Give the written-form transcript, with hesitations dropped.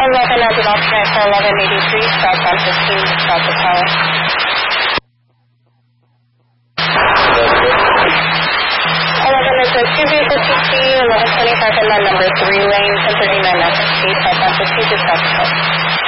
11 as an alternate for 1183, southbound 15, south of Tower. 11 is a 2B50C, 1125 inbound number 3 lane, 1039 SST, southbound 15 to south of Tower.